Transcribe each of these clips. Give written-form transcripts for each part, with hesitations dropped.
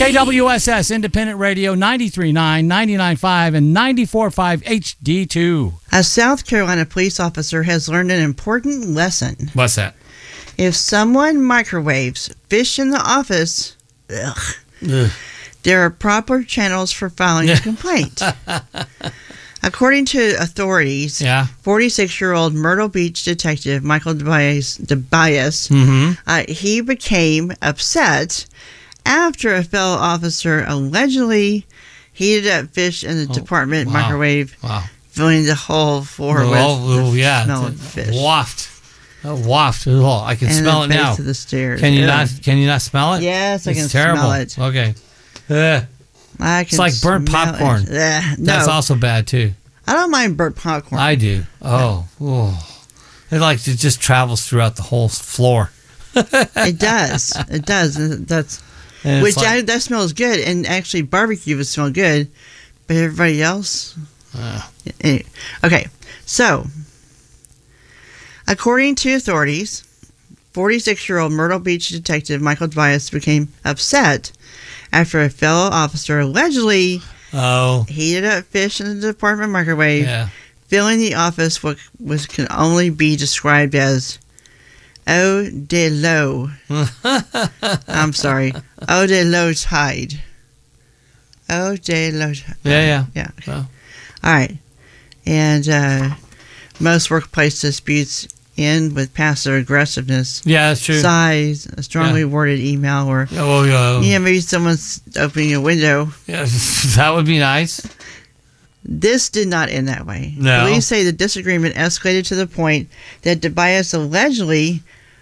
KWSS Independent Radio 93.9, 99.5, and 94.5 HD2. A South Carolina police officer has learned an important lesson. What's that? If someone microwaves fish in the office, there are proper channels for filing a complaint. According to authorities, 46-year-old Myrtle Beach detective Michael DeBias, he became upset after a fellow officer allegedly heated up fish in the department microwave, filling the whole floor with the smell of fish. Waft. I can smell it now. To the stairs. Can you not smell it? Yes, I can smell it. Okay. It's like burnt popcorn. No. That's also bad too. I don't mind burnt popcorn. I do. It just travels throughout the whole floor. It does. That smells good, and actually barbecue would smell good, but everybody else. Anyway. Okay, so according to authorities, 46-year-old Myrtle Beach detective Michael DeBias became upset after a fellow officer allegedly heated up fish in the department microwave, filling the office what can only be described as eau de l'eau. I'm sorry, eau de l'eau tide. Eau de l'eau tide. Yeah. Well. All right, and most workplace disputes end with passive aggressiveness. Yeah, that's true. Size, a strongly worded email, or maybe someone's opening a window. Yeah, that would be nice. This did not end that way. No. Police say the disagreement escalated to the point that DeBias allegedly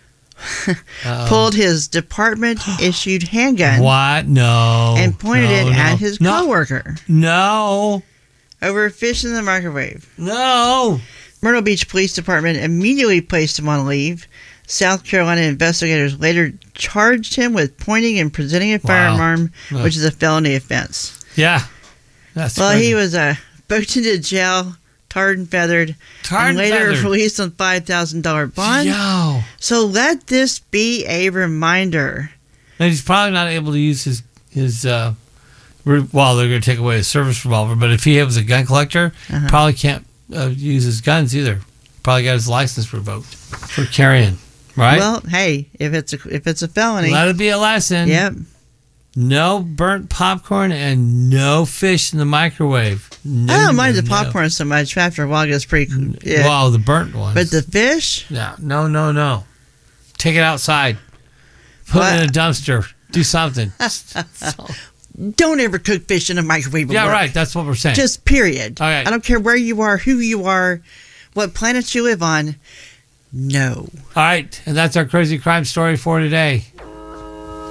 pulled his department-issued handgun. What? No. And pointed it at his coworker. No. Over fish in the microwave. No. Myrtle Beach Police Department immediately placed him on leave. South Carolina investigators later charged him with pointing and presenting a firearm, which is a felony offense. Yeah. That's crazy. He was booked into jail, tarred and feathered, and later released on $5,000 bond. Yo. So let this be a reminder. And he's probably not able to use his they're going to take away his service revolver, but if he was a gun collector, probably can't use his guns either. Probably got his license revoked for carrying, right? Well, hey, if it's a felony, let it be a lesson. Yep. No burnt popcorn and no fish in the microwave. No, I don't mind the popcorn so much. After a while, it gets pretty. Yeah. Wow, the burnt ones. But the fish? No. Take it outside. Put it in a dumpster. Do something. Don't ever cook fish in a microwave. Yeah, right. That's what we're saying. Just period. Okay. I don't care where you are, who you are, what planet you live on. No. All right. And that's our crazy crime story for today.